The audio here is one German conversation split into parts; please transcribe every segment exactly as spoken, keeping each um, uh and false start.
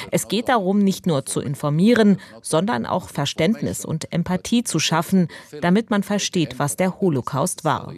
Es geht darum, nicht nur zu informieren, sondern auch Verständnis und Empathie zu schaffen, damit man versteht, was der Holocaust war.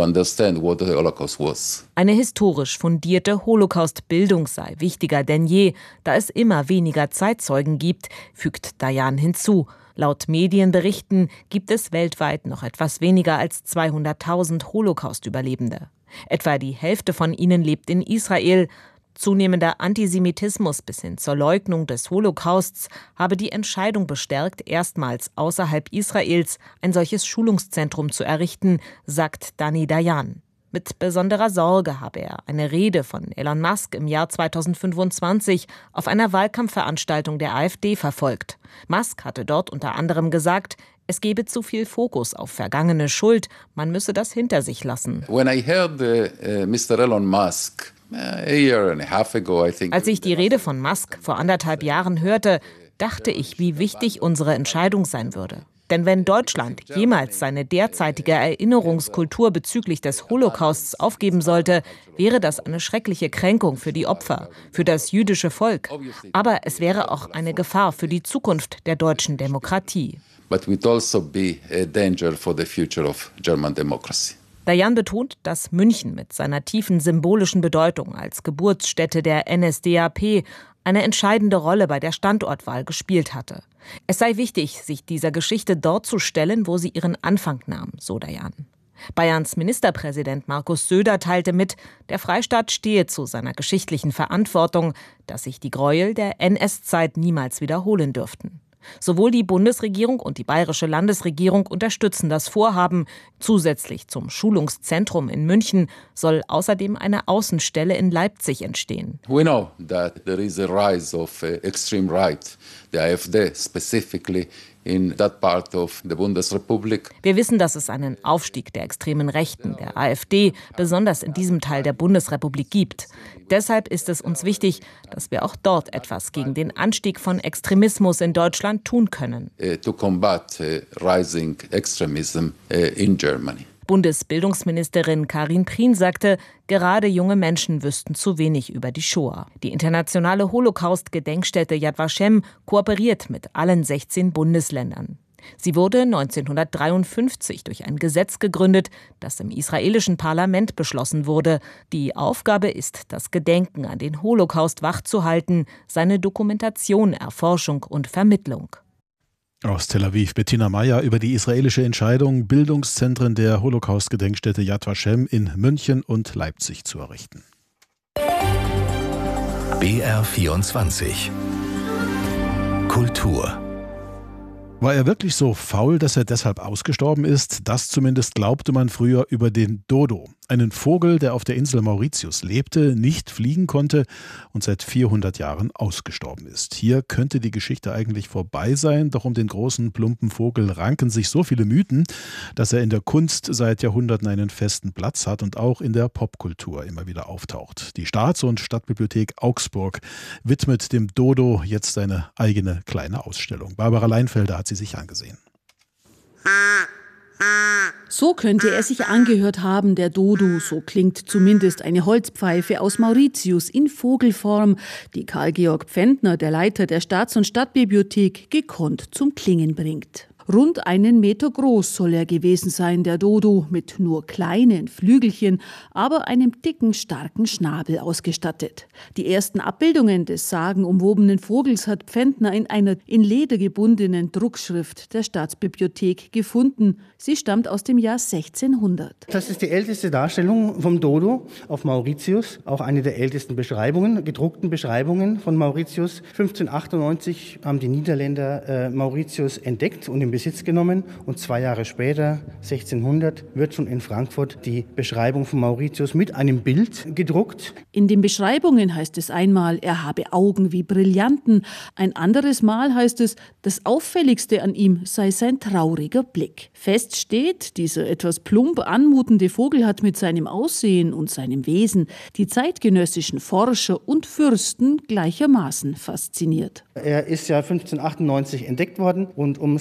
Eine historisch fundierte Holocaust-Bildung sei wichtiger denn je, da es immer weniger Zeitzeugen gibt, fügt Dayan hinzu. Laut Medienberichten gibt es weltweit noch etwas weniger als zweihunderttausend Holocaust-Überlebende. Etwa die Hälfte von ihnen lebt in Israel. Zunehmender Antisemitismus bis hin zur Leugnung des Holocausts habe die Entscheidung bestärkt, erstmals außerhalb Israels ein solches Schulungszentrum zu errichten, sagt Dani Dayan. Mit besonderer Sorge habe er eine Rede von Elon Musk im Jahr zweitausendfünfundzwanzig auf einer Wahlkampfveranstaltung der AfD verfolgt. Musk hatte dort unter anderem gesagt, es gebe zu viel Fokus auf vergangene Schuld, man müsse das hinter sich lassen. When I heard uh, Mister Elon Musk a year and a half ago, I think. Als ich die Rede von Musk vor anderthalb Jahren hörte, dachte ich, wie wichtig unsere Entscheidung sein würde. Denn wenn Deutschland jemals seine derzeitige Erinnerungskultur bezüglich des Holocausts aufgeben sollte, wäre das eine schreckliche Kränkung für die Opfer, für das jüdische Volk. Aber es wäre auch eine Gefahr für die Zukunft der deutschen Demokratie. But it would also be a danger for the future of German democracy. Dayan betont, dass München mit seiner tiefen symbolischen Bedeutung als Geburtsstätte der N S D A P eine entscheidende Rolle bei der Standortwahl gespielt hatte. Es sei wichtig, sich dieser Geschichte dort zu stellen, wo sie ihren Anfang nahm, so Dayan. Bayerns Ministerpräsident Markus Söder teilte mit, der Freistaat stehe zu seiner geschichtlichen Verantwortung, dass sich die Gräuel der N S-Zeit niemals wiederholen dürften. Sowohl die Bundesregierung und die bayerische Landesregierung unterstützen das Vorhaben. Zusätzlich zum Schulungszentrum in München soll außerdem eine Außenstelle in Leipzig entstehen. We know that there is a rise of extreme right, the AfD specifically in that part of the Bundesrepublik. Wir wissen, dass es einen Aufstieg der extremen Rechten, der AfD, besonders in diesem Teil der Bundesrepublik gibt. Deshalb ist es uns wichtig, dass wir auch dort etwas gegen den Anstieg von Extremismus in Deutschland tun können. Uh, to combat uh, rising extremism uh, in Germany. Bundesbildungsministerin Karin Prien sagte, gerade junge Menschen wüssten zu wenig über die Shoah. Die internationale Holocaust-Gedenkstätte Yad Vashem kooperiert mit allen sechzehn Bundesländern. Sie wurde neunzehnhundertdreiundfünfzig durch ein Gesetz gegründet, das im israelischen Parlament beschlossen wurde. Die Aufgabe ist, das Gedenken an den Holocaust wachzuhalten, seine Dokumentation, Erforschung und Vermittlung. Aus Tel Aviv Bettina Meyer über die israelische Entscheidung, Bildungszentren der Holocaust-Gedenkstätte Yad Vashem in München und Leipzig zu errichten. B R vierundzwanzig Kultur. War er wirklich so faul, dass er deshalb ausgestorben ist? Das zumindest glaubte man früher über den Dodo. Einen Vogel, der auf der Insel Mauritius lebte, nicht fliegen konnte und seit vierhundert Jahren ausgestorben ist. Hier könnte die Geschichte eigentlich vorbei sein, doch um den großen, plumpen Vogel ranken sich so viele Mythen, dass er in der Kunst seit Jahrhunderten einen festen Platz hat und auch in der Popkultur immer wieder auftaucht. Die Staats- und Stadtbibliothek Augsburg widmet dem Dodo jetzt seine eigene kleine Ausstellung. Barbara Leinfelder hat sie sich angesehen. So könnte er sich angehört haben, der Dodo. So klingt zumindest eine Holzpfeife aus Mauritius in Vogelform, die Karl-Georg Pfändner, der Leiter der Staats- und Stadtbibliothek, gekonnt zum Klingen bringt. Rund einen Meter groß soll er gewesen sein, der Dodo, mit nur kleinen Flügelchen, aber einem dicken, starken Schnabel ausgestattet. Die ersten Abbildungen des sagenumwobenen Vogels hat Pfändner in einer in Leder gebundenen Druckschrift der Staatsbibliothek gefunden. Sie stammt aus dem Jahr sechzehnhundert. Das ist die älteste Darstellung vom Dodo auf Mauritius, auch eine der ältesten Beschreibungen, gedruckten Beschreibungen von Mauritius. fünfzehnhundertachtundneunzig haben die Niederländer äh, Mauritius entdeckt und im Besitz genommen und zwei Jahre später, sechzehnhundert, wird schon in Frankfurt die Beschreibung von Mauritius mit einem Bild gedruckt. In den Beschreibungen heißt es einmal, er habe Augen wie Brillanten. Ein anderes Mal heißt es, das Auffälligste an ihm sei sein trauriger Blick. Fest steht, dieser etwas plump anmutende Vogel hat mit seinem Aussehen und seinem Wesen die zeitgenössischen Forscher und Fürsten gleichermaßen fasziniert. Er ist ja fünfzehnhundertachtundneunzig entdeckt worden und um sechzehnhundertdreißig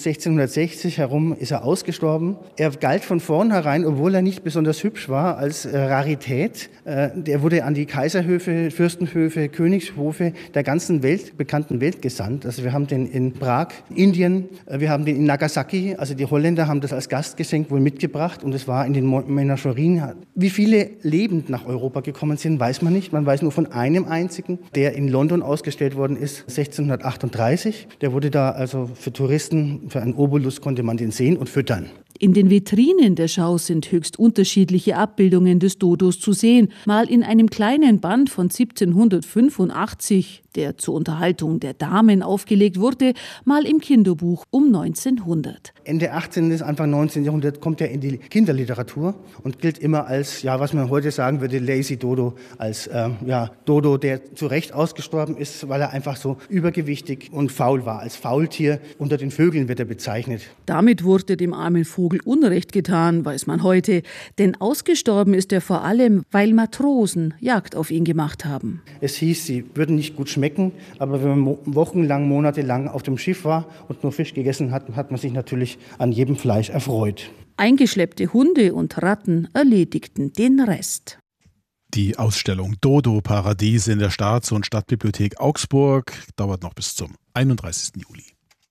neunzehnhundertsechzig herum ist er ausgestorben. Er galt von vornherein, obwohl er nicht besonders hübsch war, als äh, Rarität. Äh, der wurde an die Kaiserhöfe, Fürstenhöfe, Königshofe der ganzen Welt, bekannten Welt gesandt. Also wir haben den in Prag, Indien, äh, wir haben den in Nagasaki. Also die Holländer haben das als Gastgeschenk wohl mitgebracht und es war in den Menagerien. Wie viele lebend nach Europa gekommen sind, weiß man nicht. Man weiß nur von einem einzigen, der in London ausgestellt worden ist, sechzehnhundertachtunddreißig. Der wurde da also für Touristen, für einen Obolus konnte man den sehen und füttern. In den Vitrinen der Schau sind höchst unterschiedliche Abbildungen des Dodos zu sehen. Mal in einem kleinen Band von siebzehnhundertfünfundachtzig, der zur Unterhaltung der Damen aufgelegt wurde, mal im Kinderbuch um neunzehnhundert. Ende achtzehnten bis Anfang neunzehnten Jahrhundert kommt er in die Kinderliteratur und gilt immer als, ja, was man heute sagen würde, Lazy Dodo, als ähm, ja, Dodo, der zu Recht ausgestorben ist, weil er einfach so übergewichtig und faul war. Als Faultier unter den Vögeln wird er bezeichnet. Damit wurde dem armen Vogel Unrecht getan, weiß man heute. Denn ausgestorben ist er vor allem, weil Matrosen Jagd auf ihn gemacht haben. Es hieß, sie würden nicht gut schmecken, aber wenn man wochenlang, monatelang auf dem Schiff war und nur Fisch gegessen hat, hat man sich natürlich an jedem Fleisch erfreut. Eingeschleppte Hunde und Ratten erledigten den Rest. Die Ausstellung Dodo Paradies in der Staats- und Stadtbibliothek Augsburg dauert noch bis zum einunddreißigsten Juli.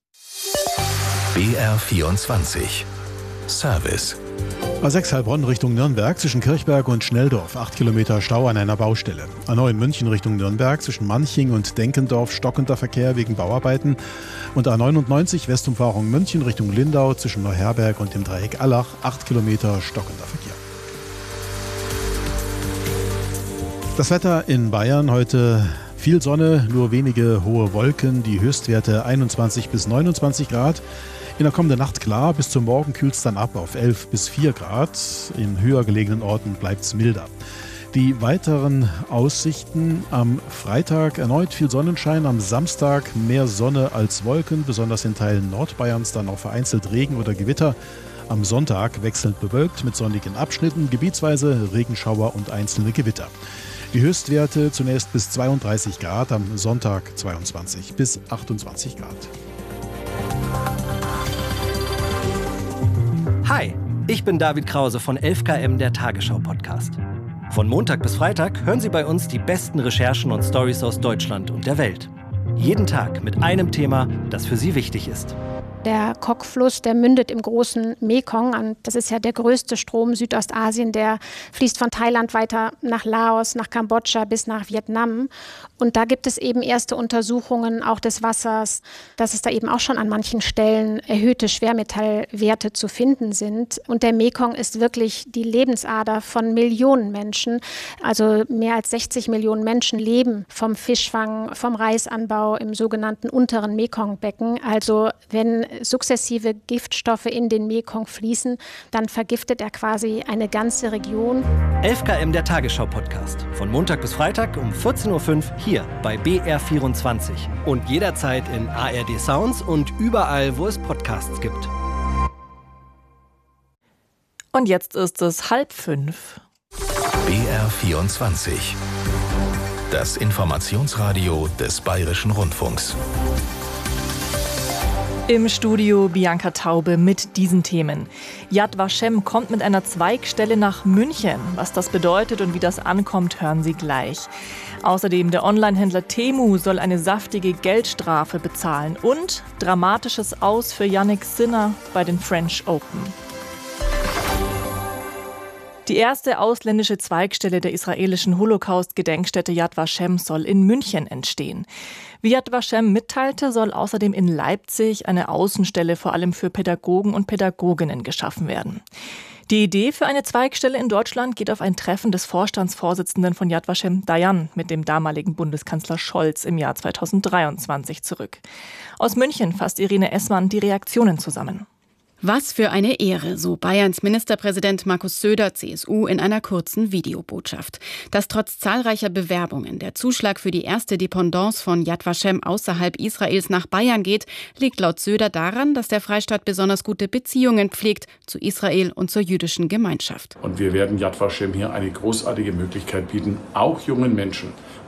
B R vierundzwanzig Service. A sechs Heilbronn Richtung Nürnberg zwischen Kirchberg und Schnelldorf. acht Kilometer Stau an einer Baustelle. A neun München Richtung Nürnberg zwischen Manching und Denkendorf stockender Verkehr wegen Bauarbeiten. Und A neunundneunzig Westumfahrung München Richtung Lindau zwischen Neuherberg und dem Dreieck Allach. acht Kilometer stockender Verkehr. Das Wetter in Bayern heute: viel Sonne, nur wenige hohe Wolken, die Höchstwerte einundzwanzig bis neunundzwanzig Grad. In der kommenden Nacht klar, bis zum Morgen kühlt es dann ab auf elf bis vier Grad. In höher gelegenen Orten bleibt es milder. Die weiteren Aussichten: am Freitag erneut viel Sonnenschein, am Samstag mehr Sonne als Wolken, besonders in Teilen Nordbayerns dann auch vereinzelt Regen oder Gewitter. Am Sonntag wechselnd bewölkt mit sonnigen Abschnitten, gebietsweise Regenschauer und einzelne Gewitter. Die Höchstwerte zunächst bis zweiunddreißig Grad, am Sonntag zweiundzwanzig bis achtundzwanzig Grad. Hi, ich bin David Krause von elf K M, der Tagesschau-Podcast. Von Montag bis Freitag hören Sie bei uns die besten Recherchen und Storys aus Deutschland und der Welt. Jeden Tag mit einem Thema, das für Sie wichtig ist. Der Kok-Fluss, der mündet im großen Mekong an. Das ist ja der größte Strom Südostasien. Der fließt von Thailand weiter nach Laos, nach Kambodscha bis nach Vietnam. Und da gibt es eben erste Untersuchungen auch des Wassers, dass es da eben auch schon an manchen Stellen erhöhte Schwermetallwerte zu finden sind. Und der Mekong ist wirklich die Lebensader von Millionen Menschen. Also mehr als sechzig Millionen Menschen leben vom Fischfang, vom Reisanbau im sogenannten unteren Mekongbecken. Also wenn sukzessive Giftstoffe in den Mekong fließen, dann vergiftet er quasi eine ganze Region. elf K M, der Tagesschau-Podcast. Von Montag bis Freitag um vierzehn Uhr fünf hier bei B R vierundzwanzig. Und jederzeit in A R D Sounds und überall, wo es Podcasts gibt. Und jetzt ist es halb fünf. B R vierundzwanzig. Das Informationsradio des Bayerischen Rundfunks. Im Studio Bianca Taube mit diesen Themen. Yad Vashem kommt mit einer Zweigstelle nach München. Was das bedeutet und wie das ankommt, hören Sie gleich. Außerdem der Onlinehändler Temu soll eine saftige Geldstrafe bezahlen. Und dramatisches Aus für Yannick Sinner bei den French Open. Die erste ausländische Zweigstelle der israelischen Holocaust-Gedenkstätte Yad Vashem soll in München entstehen. Wie Yad Vashem mitteilte, soll außerdem in Leipzig eine Außenstelle vor allem für Pädagogen und Pädagoginnen geschaffen werden. Die Idee für eine Zweigstelle in Deutschland geht auf ein Treffen des Vorstandsvorsitzenden von Yad Vashem, Dayan, mit dem damaligen Bundeskanzler Scholz im Jahr zweitausenddreiundzwanzig zurück. Aus München fasst Irene Essmann die Reaktionen zusammen. Was für eine Ehre, so Bayerns Ministerpräsident Markus Söder, C S U, in einer kurzen Videobotschaft. Dass trotz zahlreicher Bewerbungen der Zuschlag für die erste Dependance von Yad Vashem außerhalb Israels nach Bayern geht, liegt laut Söder daran, dass der Freistaat besonders gute Beziehungen pflegt zu Israel und zur jüdischen Gemeinschaft. Und wir werden Yad Vashem hier eine großartige Möglichkeit bieten, auch jungen Menschen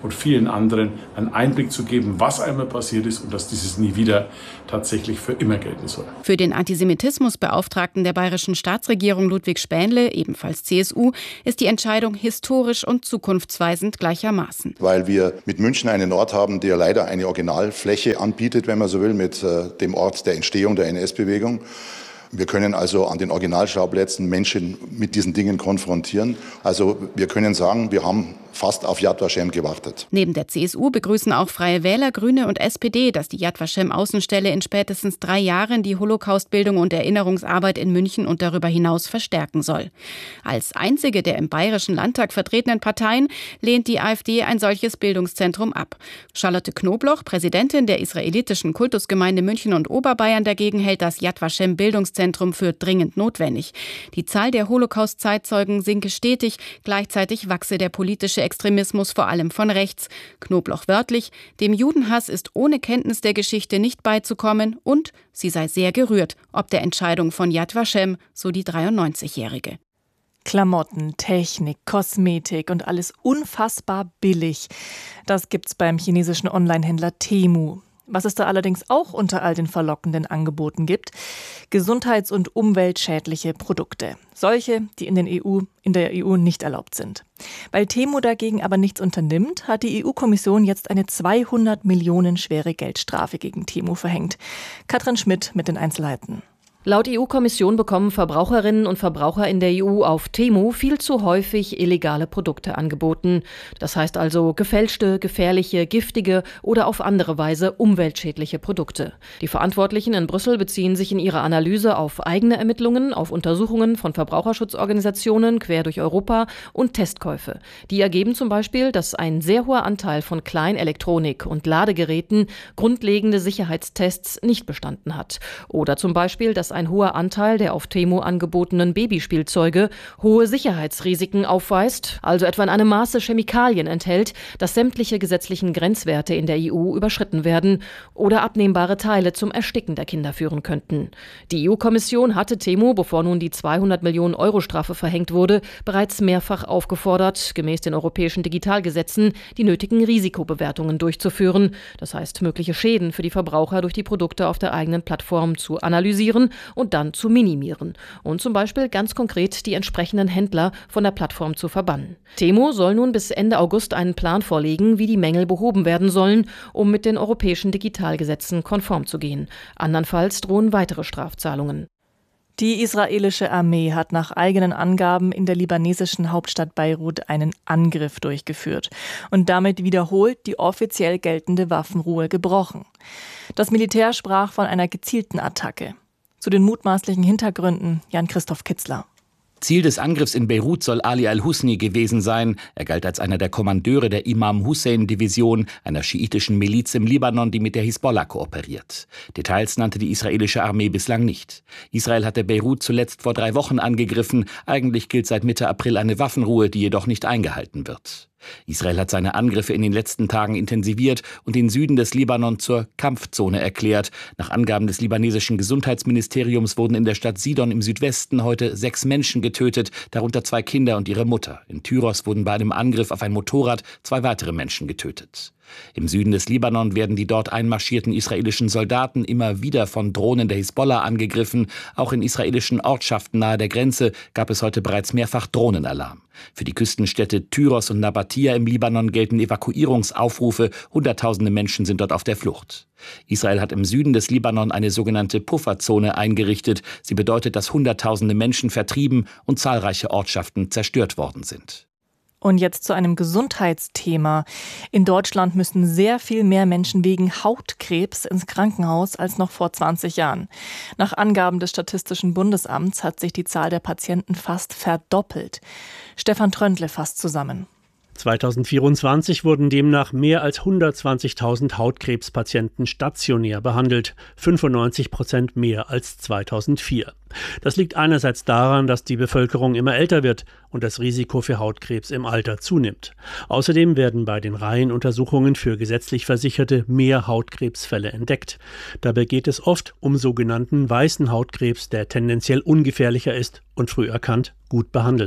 und vielen anderen einen Einblick zu geben, was einmal passiert ist und dass dieses nie wieder tatsächlich für immer gelten soll. Für den Antisemitismusbeauftragten der bayerischen Staatsregierung Ludwig Spähnle, ebenfalls C S U, ist die Entscheidung historisch und zukunftsweisend gleichermaßen. Weil wir mit München einen Ort haben, der leider eine Originalfläche anbietet, wenn man so will, mit äh, dem Ort der Entstehung der N S-Bewegung. Wir können also an den Originalschauplätzen Menschen mit diesen Dingen konfrontieren. Also wir können sagen, wir haben fast auf Yad Vashem gewartet. Neben der C S U begrüßen auch Freie Wähler, Grüne und S P D, dass die Yad Vashem Außenstelle in spätestens drei Jahren die Holocaustbildung und Erinnerungsarbeit in München und darüber hinaus verstärken soll. Als einzige der im Bayerischen Landtag vertretenen Parteien lehnt die AfD ein solches Bildungszentrum ab. Charlotte Knobloch, Präsidentin der israelitischen Kultusgemeinde München und Oberbayern, dagegen hält das Yad Vashem Bildungszentrum für dringend notwendig. Die Zahl der Holocaust-Zeitzeugen sinke stetig, gleichzeitig wachse der politische Extremismus vor allem von rechts. Knobloch wörtlich: Dem Judenhass ist ohne Kenntnis der Geschichte nicht beizukommen und sie sei sehr gerührt ob der Entscheidung von Yad Vashem, so die dreiundneunzigjährige. Klamotten, Technik, Kosmetik und alles unfassbar billig. Das gibt's beim chinesischen Onlinehändler Temu. Was es da allerdings auch unter all den verlockenden Angeboten gibt: gesundheits- und umweltschädliche Produkte. Solche, die in, den E U, in der E U nicht erlaubt sind. Weil Temu dagegen aber nichts unternimmt, hat die E U-Kommission jetzt eine zweihundert Millionen schwere Geldstrafe gegen Temu verhängt. Katrin Schmidt mit den Einzelheiten. Laut E U-Kommission bekommen Verbraucherinnen und Verbraucher in der E U auf Temu viel zu häufig illegale Produkte angeboten. Das heißt also gefälschte, gefährliche, giftige oder auf andere Weise umweltschädliche Produkte. Die Verantwortlichen in Brüssel beziehen sich in ihrer Analyse auf eigene Ermittlungen, auf Untersuchungen von Verbraucherschutzorganisationen quer durch Europa und Testkäufe. Die ergeben zum Beispiel, dass ein sehr hoher Anteil von Kleinelektronik und Ladegeräten grundlegende Sicherheitstests nicht bestanden hat. Oder zum Beispiel, dass ein hoher Anteil der auf Temu angebotenen Babyspielzeuge hohe Sicherheitsrisiken aufweist, also etwa in einem Maße Chemikalien enthält, dass sämtliche gesetzlichen Grenzwerte in der E U überschritten werden oder abnehmbare Teile zum Ersticken der Kinder führen könnten. Die E U-Kommission hatte Temu, bevor nun die zweihundert Millionen Euro Strafe verhängt wurde, bereits mehrfach aufgefordert, gemäß den europäischen Digitalgesetzen die nötigen Risikobewertungen durchzuführen, das heißt mögliche Schäden für die Verbraucher durch die Produkte auf der eigenen Plattform zu analysieren und dann zu minimieren und zum Beispiel ganz konkret die entsprechenden Händler von der Plattform zu verbannen. Temu soll nun bis Ende August einen Plan vorlegen, wie die Mängel behoben werden sollen, um mit den europäischen Digitalgesetzen konform zu gehen. Andernfalls drohen weitere Strafzahlungen. Die israelische Armee hat nach eigenen Angaben in der libanesischen Hauptstadt Beirut einen Angriff durchgeführt und damit wiederholt die offiziell geltende Waffenruhe gebrochen. Das Militär sprach von einer gezielten Attacke. Zu den mutmaßlichen Hintergründen Jan-Christoph Kitzler. Ziel des Angriffs in Beirut soll Ali al-Husni gewesen sein. Er galt als einer der Kommandeure der Imam-Hussein-Division, einer schiitischen Miliz im Libanon, die mit der Hisbollah kooperiert. Details nannte die israelische Armee bislang nicht. Israel hatte Beirut zuletzt vor drei Wochen angegriffen. Eigentlich gilt seit Mitte April eine Waffenruhe, die jedoch nicht eingehalten wird. Israel hat seine Angriffe in den letzten Tagen intensiviert und den Süden des Libanon zur Kampfzone erklärt. Nach Angaben des libanesischen Gesundheitsministeriums wurden in der Stadt Sidon im Südwesten heute sechs Menschen getötet, darunter zwei Kinder und ihre Mutter. In Tyros wurden bei einem Angriff auf ein Motorrad zwei weitere Menschen getötet. Im Süden des Libanon werden die dort einmarschierten israelischen Soldaten immer wieder von Drohnen der Hisbollah angegriffen. Auch in israelischen Ortschaften nahe der Grenze gab es heute bereits mehrfach Drohnenalarm. Für die Küstenstädte Tyros und Nabatia im Libanon gelten Evakuierungsaufrufe. Hunderttausende Menschen sind dort auf der Flucht. Israel hat im Süden des Libanon eine sogenannte Pufferzone eingerichtet. Sie bedeutet, dass Hunderttausende Menschen vertrieben und zahlreiche Ortschaften zerstört worden sind. Und jetzt zu einem Gesundheitsthema. In Deutschland müssen sehr viel mehr Menschen wegen Hautkrebs ins Krankenhaus als noch vor zwanzig Jahren. Nach Angaben des Statistischen Bundesamts hat sich die Zahl der Patienten fast verdoppelt. Stefan Tröndle fasst zusammen. zweitausendvierundzwanzig wurden demnach mehr als hundertzwanzigtausend Hautkrebspatienten stationär behandelt, fünfundneunzig Prozent mehr als zweitausendvier. Das liegt einerseits daran, dass die Bevölkerung immer älter wird und das Risiko für Hautkrebs im Alter zunimmt. Außerdem werden bei den Reihenuntersuchungen für gesetzlich Versicherte mehr Hautkrebsfälle entdeckt. Dabei geht es oft um sogenannten weißen Hautkrebs, der tendenziell ungefährlicher ist und früh erkannt gut behandelbar.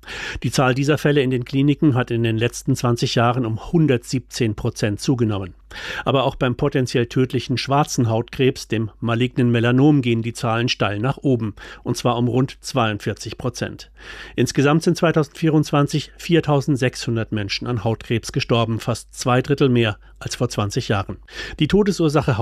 Die Zahl dieser Fälle in den Kliniken hat in den letzten zwanzig Jahren um hundertsiebzehn Prozent zugenommen. Aber auch beim potenziell tödlichen schwarzen Hautkrebs, dem malignen Melanom, gehen die Zahlen steil nach oben, und zwar um rund zweiundvierzig Prozent. Insgesamt sind zweitausendvierundzwanzig viertausendsechshundert Menschen an Hautkrebs gestorben, fast zwei Drittel mehr als vor zwanzig Jahren. Die Todesursache